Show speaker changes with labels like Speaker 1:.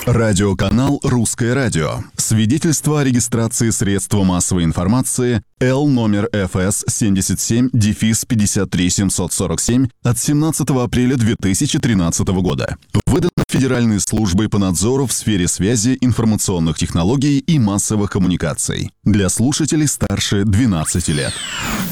Speaker 1: Радиоканал «Русское радио». Свидетельство о регистрации средства массовой информации Л номер ФС 77-53747 от 17 апреля 2013 года. Выдан Федеральной службой по надзору в сфере связи, информационных технологий и массовых коммуникаций. Для слушателей старше 12 лет.